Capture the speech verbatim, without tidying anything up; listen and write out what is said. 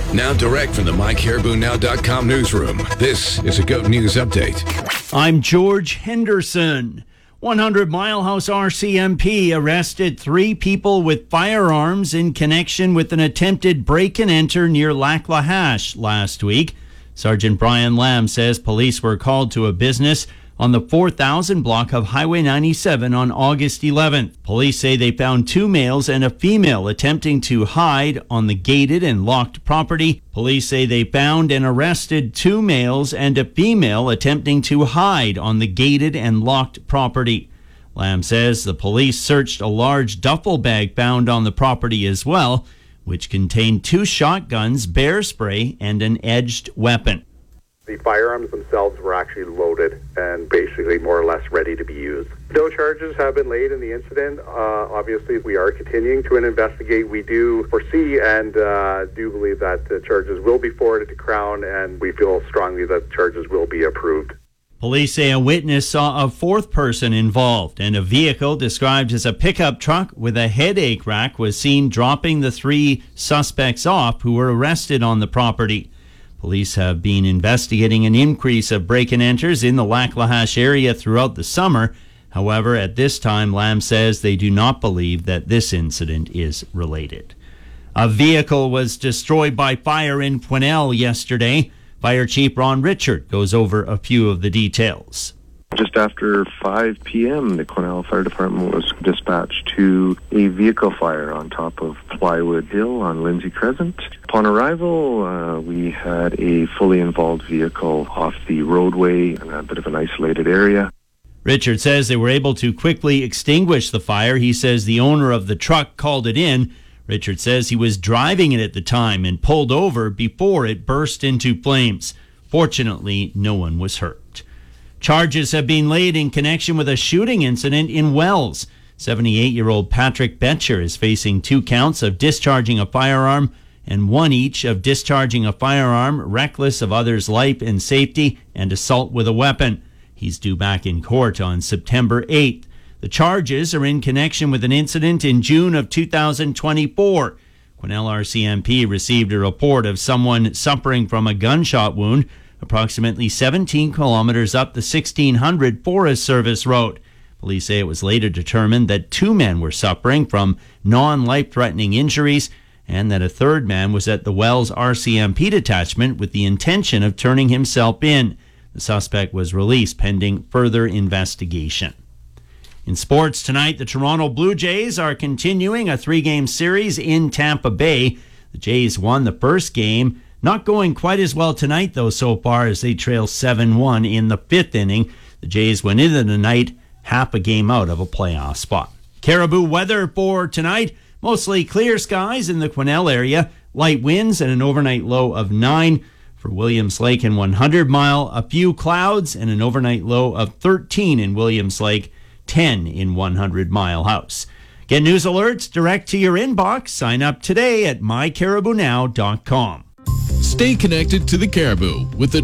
Now direct from the my caribou now dot com newsroom, this is a GOAT News Update. I'm George Henderson. one hundred Mile House R C M P arrested three people with firearms in connection with an attempted break-and-enter near Lac La Hache last week. Sergeant Brian Lamb says police were called to a business on the four thousand block of Highway ninety-seven on August eleventh. Police say they found two males and a female attempting to hide on the gated and locked property. Police say they found and arrested two males and a female attempting to hide on the gated and locked property. Lamb says the police searched a large duffel bag found on the property as well, which contained two shotguns, bear spray, and an edged weapon. The firearms themselves were actually loaded and basically more or less ready to be used. No charges have been laid in the incident. Uh, obviously, we are continuing to investigate. We do foresee and uh, do believe that the charges will be forwarded to Crown, and we feel strongly that charges will be approved. Police say a witness saw a fourth person involved, and a vehicle described as a pickup truck with a headache rack was seen dropping the three suspects off who were arrested on the property. Police have been investigating an increase of break-and-enters in the Lac La Hache area throughout the summer. However, at this time, Lamb says they do not believe that this incident is related. A vehicle was destroyed by fire in Quesnel yesterday. Fire Chief Ron Richard goes over a few of the details. Just after five p.m., the Quesnel Fire Department was dispatched to a vehicle fire on top of Plywood Hill on Lindsay Crescent. Upon arrival, uh, we had a fully involved vehicle off the roadway in a bit of an isolated area. Richard says they were able to quickly extinguish the fire. He says the owner of the truck called it in. Richard says he was driving it at the time and pulled over before it burst into flames. Fortunately, no one was hurt. Charges have been laid in connection with a shooting incident in Wells. seventy-eight-year-old Patrick Betcher is facing two counts of discharging a firearm and one each of discharging a firearm, reckless of others' life and safety, and assault with a weapon. He's due back in court on September eighth. The charges are in connection with an incident in June of two thousand twenty-four. Quesnel R C M P received a report of someone suffering from a gunshot wound approximately seventeen kilometers up the sixteen hundred Forest Service Road. Police say it was later determined that two men were suffering from non-life-threatening injuries and that a third man was at the Wells R C M P detachment with the intention of turning himself in. The suspect was released pending further investigation. In sports tonight, the Toronto Blue Jays are continuing a three-game series in Tampa Bay. The Jays won the first game. Not going quite as well tonight, though, so far, as they trail seven one in the fifth inning. The Jays went into the night half a game out of a playoff spot. Caribou weather for tonight. Mostly clear skies in the Quesnel area. Light winds and an overnight low of nine. For Williams Lake and one hundred Mile, a few clouds and an overnight low of thirteen in Williams Lake, ten in one hundred Mile House. Get news alerts direct to your inbox. Sign up today at my caribou now dot com. Stay connected to the Caribou with the